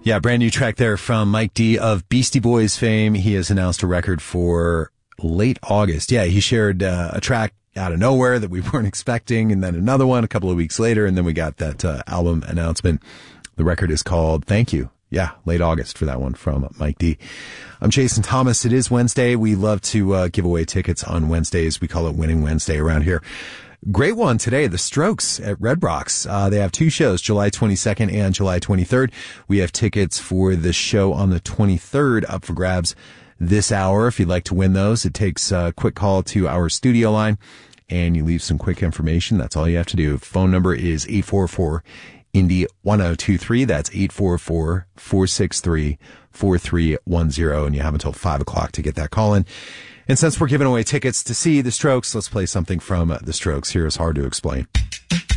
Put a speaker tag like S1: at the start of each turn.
S1: Yeah, brand new track there from Mike D of Beastie Boys fame. He has announced a record for late August. Yeah, he shared a track out of nowhere that we weren't expecting, and then another one a couple of weeks later, and then we got that album announcement. The record is called Thank You. Yeah, late August for that one from Mike D. I'm Jason Thomas. It is Wednesday. We love to give away tickets on Wednesdays. We call it Winning Wednesday around here. Great one today, The Strokes at Red Rocks. They have two shows, July 22nd and July 23rd. We have tickets for the show on the 23rd up for grabs this hour. If you'd like to win those, it takes a quick call to our studio line and you leave some quick information. That's all you have to do. Phone number is 844-INDY-1023. That's 844-463-4310. And you have until 5 o'clock to get that call in. And since we're giving away tickets to see The Strokes, let's play something from The Strokes. Here is Hard to Explain.